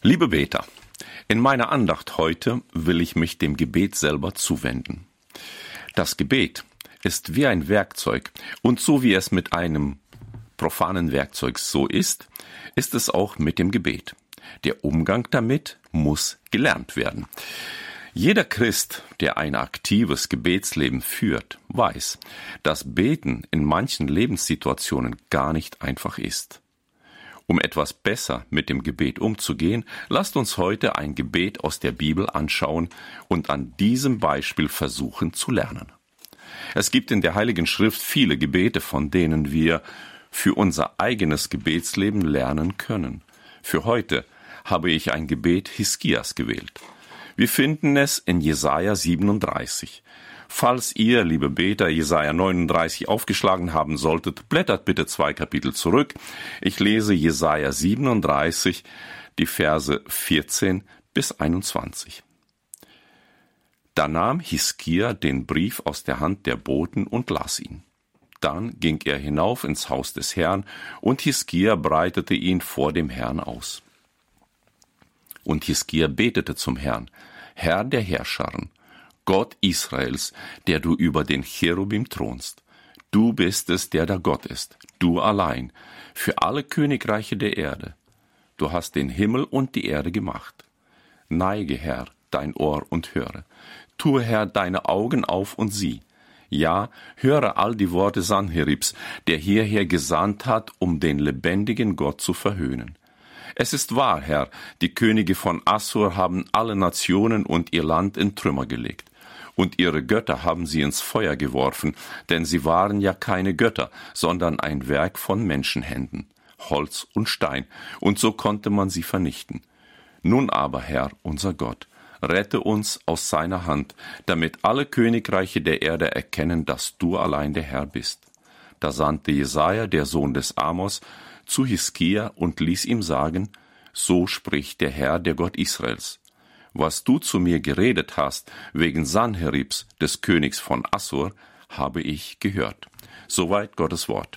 Liebe Beter, in meiner Andacht heute will ich mich dem Gebet selber zuwenden. Das Gebet ist wie ein Werkzeug und so wie es mit einem profanen Werkzeug so ist es auch mit dem Gebet. Der Umgang damit muss gelernt werden. Jeder Christ, der ein aktives Gebetsleben führt, weiß, dass Beten in manchen Lebenssituationen gar nicht einfach ist. Um etwas besser mit dem Gebet umzugehen, lasst uns heute ein Gebet aus der Bibel anschauen und an diesem Beispiel versuchen zu lernen. Es gibt in der Heiligen Schrift viele Gebete, von denen wir für unser eigenes Gebetsleben lernen können. Für heute habe ich ein Gebet Hiskias gewählt. Wir finden es in Jesaja 37. Falls ihr, liebe Beter, Jesaja 39 aufgeschlagen haben solltet, blättert bitte 2 Kapitel zurück. Ich lese Jesaja 37, die Verse 14 bis 21. Da nahm Hiskia den Brief aus der Hand der Boten und las ihn. Dann ging er hinauf ins Haus des Herrn, und Hiskia breitete ihn vor dem Herrn aus. Und Hiskia betete zum Herrn: Herr der Herrscharen, Gott Israels, der du über den Cherubim thronst. Du bist es, der da Gott ist, du allein, für alle Königreiche der Erde. Du hast den Himmel und die Erde gemacht. Neige, Herr, dein Ohr und höre. Tue, Herr, deine Augen auf und sieh. Ja, höre all die Worte Sanheribs, der hierher gesandt hat, um den lebendigen Gott zu verhöhnen. Es ist wahr, Herr, die Könige von Assur haben alle Nationen und ihr Land in Trümmer gelegt. Und ihre Götter haben sie ins Feuer geworfen, denn sie waren ja keine Götter, sondern ein Werk von Menschenhänden, Holz und Stein, und so konnte man sie vernichten. Nun aber, Herr, unser Gott, rette uns aus seiner Hand, damit alle Königreiche der Erde erkennen, dass du allein der Herr bist. Da sandte Jesaja, der Sohn des Amos, zu Hiskia und ließ ihm sagen: So spricht der Herr, der Gott Israels. Was du zu mir geredet hast, wegen Sanheribs, des Königs von Assur, habe ich gehört. Soweit Gottes Wort.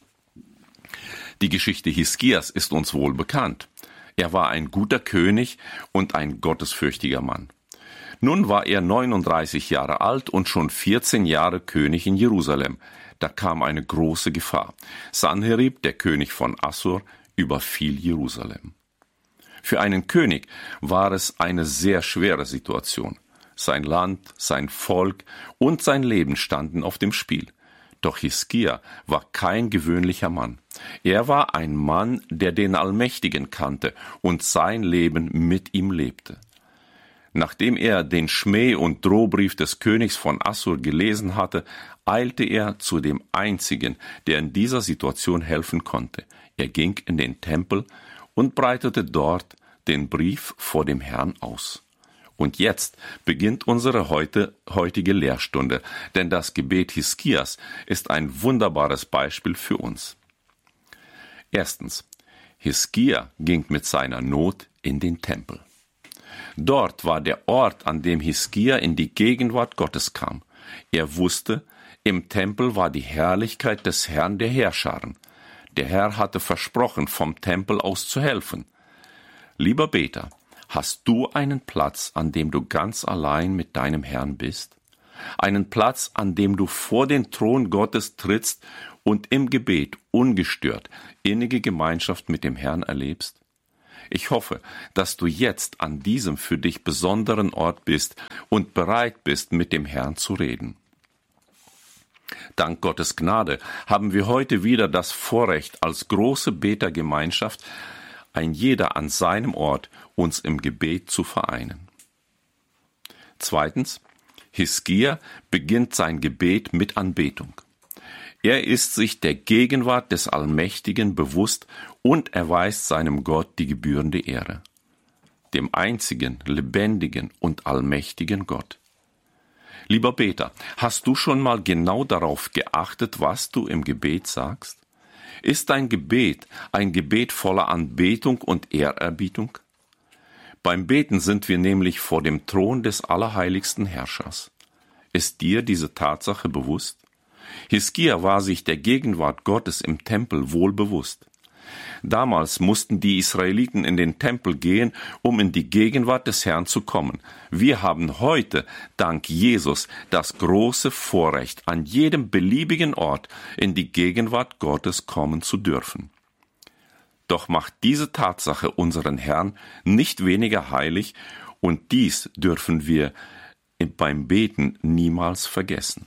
Die Geschichte Hiskias ist uns wohl bekannt. Er war ein guter König und ein gottesfürchtiger Mann. Nun war er 39 Jahre alt und schon 14 Jahre König in Jerusalem. Da kam eine große Gefahr. Sanherib, der König von Assur, überfiel Jerusalem. Für einen König war es eine sehr schwere Situation. Sein Land, sein Volk und sein Leben standen auf dem Spiel. Doch Hiskia war kein gewöhnlicher Mann. Er war ein Mann, der den Allmächtigen kannte und sein Leben mit ihm lebte. Nachdem er den Schmäh- und Drohbrief des Königs von Assur gelesen hatte, eilte er zu dem Einzigen, der in dieser Situation helfen konnte. Er ging in den Tempel und breitete dort den Brief vor dem Herrn aus. Und jetzt beginnt unsere heutige Lehrstunde, denn das Gebet Hiskias ist ein wunderbares Beispiel für uns. Erstens, Hiskia ging mit seiner Not in den Tempel. Dort war der Ort, an dem Hiskia in die Gegenwart Gottes kam. Er wusste, im Tempel war die Herrlichkeit des Herrn der Herrscharen. Der Herr hatte versprochen, vom Tempel aus zu helfen. Lieber Beter, hast du einen Platz, an dem du ganz allein mit deinem Herrn bist? Einen Platz, an dem du vor den Thron Gottes trittst und im Gebet ungestört innige Gemeinschaft mit dem Herrn erlebst? Ich hoffe, dass du jetzt an diesem für dich besonderen Ort bist und bereit bist, mit dem Herrn zu reden. Dank Gottes Gnade haben wir heute wieder das Vorrecht, als große Betergemeinschaft, ein jeder an seinem Ort, uns im Gebet zu vereinen. Zweitens, Hiskia beginnt sein Gebet mit Anbetung. Er ist sich der Gegenwart des Allmächtigen bewusst und erweist seinem Gott die gebührende Ehre, dem einzigen, lebendigen und allmächtigen Gott. Lieber Beter, hast du schon mal genau darauf geachtet, was du im Gebet sagst? Ist dein Gebet ein Gebet voller Anbetung und Ehrerbietung? Beim Beten sind wir nämlich vor dem Thron des allerheiligsten Herrschers. Ist dir diese Tatsache bewusst? Hiskia war sich der Gegenwart Gottes im Tempel wohl bewusst. Damals mussten die Israeliten in den Tempel gehen, um in die Gegenwart des Herrn zu kommen. Wir haben heute, dank Jesus, das große Vorrecht, an jedem beliebigen Ort in die Gegenwart Gottes kommen zu dürfen. Doch macht diese Tatsache unseren Herrn nicht weniger heilig, und dies dürfen wir beim Beten niemals vergessen.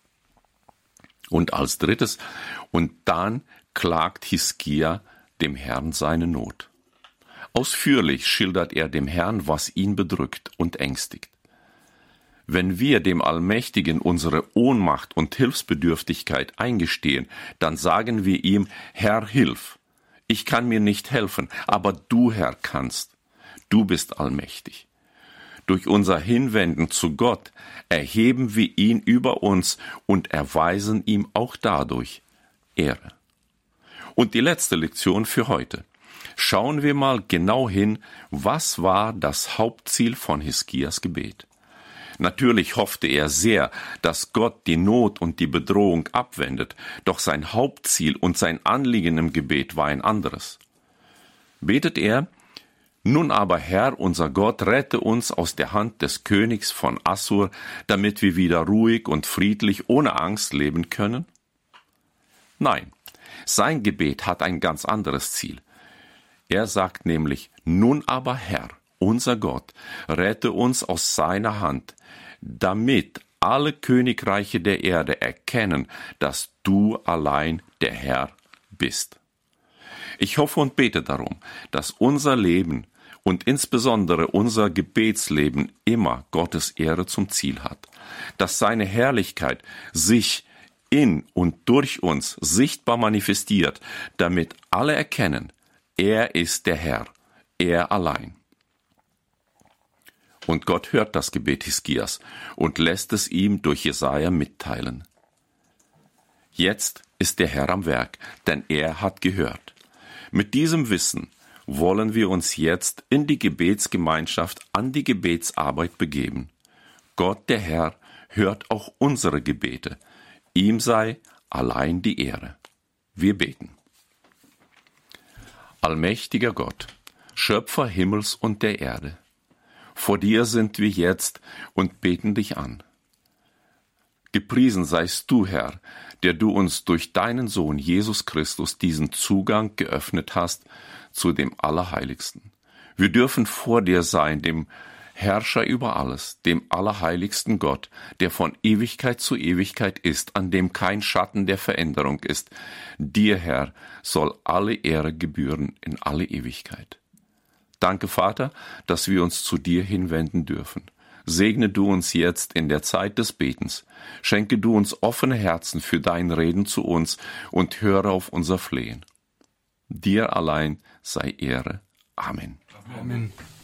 Und als drittes, und dann klagt Hiskia dem Herrn seine Not. Ausführlich schildert er dem Herrn, was ihn bedrückt und ängstigt. Wenn wir dem Allmächtigen unsere Ohnmacht und Hilfsbedürftigkeit eingestehen, dann sagen wir ihm: Herr, hilf! Ich kann mir nicht helfen, aber du, Herr, kannst. Du bist allmächtig. Durch unser Hinwenden zu Gott erheben wir ihn über uns und erweisen ihm auch dadurch Ehre. Und die letzte Lektion für heute. Schauen wir mal genau hin, was war das Hauptziel von Hiskias Gebet. Natürlich hoffte er sehr, dass Gott die Not und die Bedrohung abwendet, doch sein Hauptziel und sein Anliegen im Gebet war ein anderes. Betet er: Nun aber, Herr, unser Gott, rette uns aus der Hand des Königs von Assur, damit wir wieder ruhig und friedlich ohne Angst leben können? Nein, sein Gebet hat ein ganz anderes Ziel. Er sagt nämlich: Nun aber, Herr, unser Gott, rette uns aus seiner Hand, damit alle Königreiche der Erde erkennen, dass du allein der Herr bist. Ich hoffe und bete darum, dass unser Leben und insbesondere unser Gebetsleben immer Gottes Ehre zum Ziel hat, dass seine Herrlichkeit sich in und durch uns sichtbar manifestiert, damit alle erkennen, er ist der Herr, er allein. Und Gott hört das Gebet Hiskias und lässt es ihm durch Jesaja mitteilen. Jetzt ist der Herr am Werk, denn er hat gehört. Mit diesem Wissen wollen wir uns jetzt in die Gebetsgemeinschaft an die Gebetsarbeit begeben. Gott, der Herr, hört auch unsere Gebete. Ihm sei allein die Ehre. Wir beten. Allmächtiger Gott, Schöpfer Himmels und der Erde, vor dir sind wir jetzt und beten dich an. Gepriesen seist du, Herr, der du uns durch deinen Sohn Jesus Christus diesen Zugang geöffnet hast zu dem Allerheiligsten. Wir dürfen vor dir sein, dem Herrscher über alles, dem allerheiligsten Gott, der von Ewigkeit zu Ewigkeit ist, an dem kein Schatten der Veränderung ist. Dir, Herr, soll alle Ehre gebühren in alle Ewigkeit. Danke, Vater, dass wir uns zu dir hinwenden dürfen. Segne du uns jetzt in der Zeit des Betens. Schenke du uns offene Herzen für dein Reden zu uns und höre auf unser Flehen. Dir allein sei Ehre. Amen. Amen.